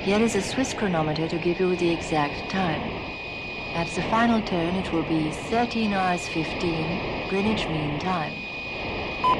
Here is a Swiss chronometer to give you the exact time. At the final tone, it will be 13 hours 15 Greenwich Mean Time.